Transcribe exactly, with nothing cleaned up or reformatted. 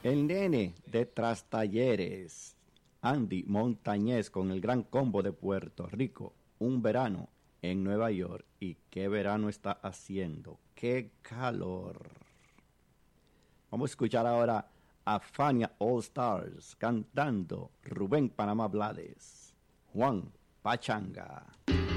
El nene de Trastalleres, Andy Montañez con el Gran Combo de Puerto Rico, un verano en Nueva York. ¿Y qué verano está haciendo? ¡Qué calor! Vamos a escuchar ahora a Fania All Stars cantando Rubén Panamá Blades, Juan Pachanga.